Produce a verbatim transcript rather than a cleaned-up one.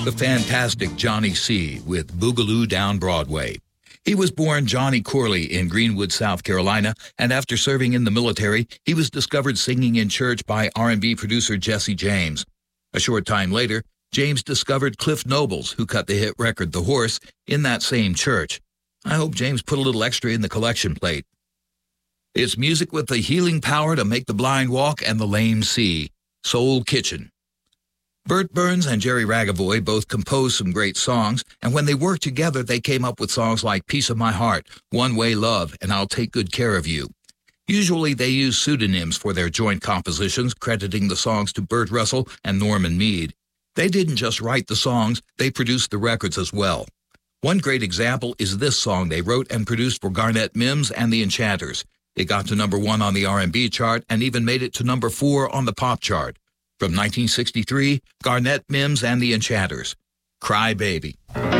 the fantastic Johnny C. with Boogaloo Down Broadway. He was born Johnny Corley in Greenwood, South Carolina, and after serving in the military, he was discovered singing in church by R and B producer Jesse James. A short time later, James discovered Cliff Nobles, who cut the hit record The Horse, in that same church. I hope James put a little extra in the collection plate. It's music with the healing power to make the blind walk and the lame see. Soul Kitchen. Bert Burns and Jerry Ragavoy both composed some great songs, and when they worked together, they came up with songs like Piece of My Heart, One Way Love, and I'll Take Good Care of You. Usually they use pseudonyms for their joint compositions, crediting the songs to Bert Russell and Norman Mead. They didn't just write the songs, they produced the records as well. One great example is this song they wrote and produced for Garnett Mimms and the Enchanters. It got to number one on the R and B chart and even made it to number four on the pop chart. From nineteen sixty-three, Garnett Mimms and the Enchanters, Cry Baby.